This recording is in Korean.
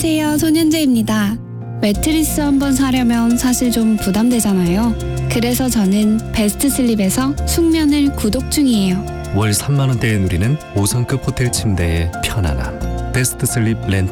안녕하세요, 손현재입니다. 매트리스 한번 사려면 사실 좀 부담되잖아요. 그래서 저는 베스트 슬립에서 숙면을 구독 중이에요. 월 3만 원대에 누리는 5성급 호텔 침대의 편안함. 베스트 슬립 렌탈